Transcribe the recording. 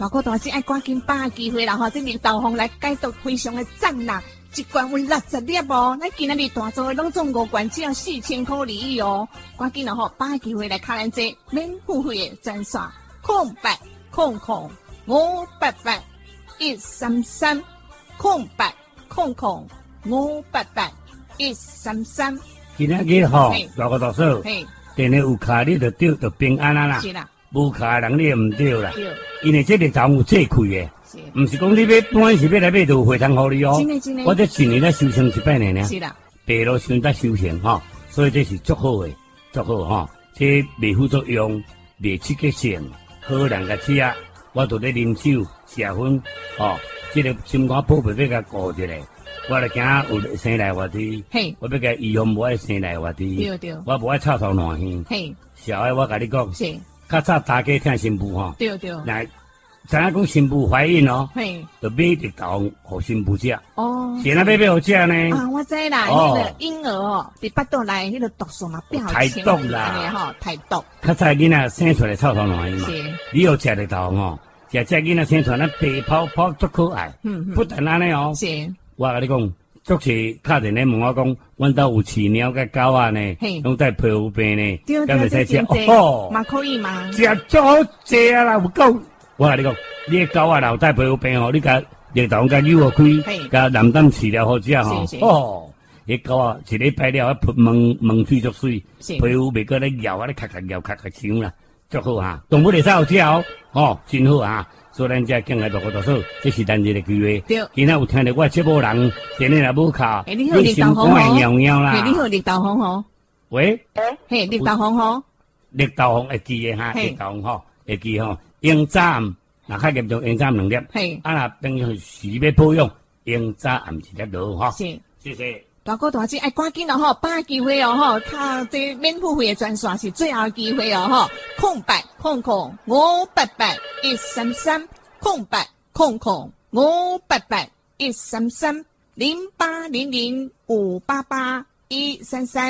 大哥大姐爱赶紧把握机会啦！吼，这日导航来解读非常的赞啦！一罐有60粒哦，咱今日大组的拢总5罐，只要4000块而已哦。赶紧啦吼，把握机会来卡咱这免付费的专线0800588133 0800588133。 今仔日吼，大哥大嫂，电话有卡你就对，就平安啊啦。 是啦。 无卡人你也唔对啦，因为这个头有这开的，唔是讲你要本是要来买就回堂互你哦。 真的， 我这一年咧修成100年呢， 是啦， 白路先得修行吼，所以这是足好的，足好吼。这未副作用，未刺激性，好人个吃，我都咧啉酒吃薰吼，这个心肝宝贝要甲顾一下。我来惊有生来活的，我要甲预防无爱生来活的， 对， 我无爱臭头烂耳。小爱我甲你讲。较早大家听新妇吼， 对， 来，知影讲新妇怀孕哦，就买绿豆互新妇食。 哦， 是那买互食呢？ 啊，我知啦，那个婴儿哦，伫腹肚内那个毒素嘛，变好太毒啦， 吼，太毒。 较早囡仔生出来臭头烂嘛，你要食绿豆吼，食这囡仔生出来，咱白泡泡足可爱，不但安尼哦，我甲你讲。足是敲电话问我讲，阮兜有饲猫甲狗啊呢，拢带皮肤病呢，敢会使食？ 哦，嘛可以嘛？ 食足好食啊啦，有够！我甲你讲，你个狗啊，若带皮肤病吼，你甲绿豆甲扭开，甲蓝胆饲了好食吼。哦，迄狗啊，一礼拜了，毛水足水，皮肤袂搁咧咬啊，咧咔咔咬咔咔响啦，足好哈。动物会使好食哦，哦，真好啊。所以咱遮敬来大哥大嫂，这是咱日的机会。对，今仔有听到我节目人，电话若无卡， 你好，绿豆红喵喵啦。 你好，绿豆红吼。 喂？ 嘿，绿豆红吼。 绿豆红会记的哈，绿豆红吼会记吼。用早暗，若较严重用早2粒。嘿。啊，若平常时要保养，用早暗1粒落吼。是，谢谢。 大哥大姐爱赶紧咯吼，把握机会哦吼，他这免付费的专线是最后机会哦吼，0800588133 0800588133 0800588133。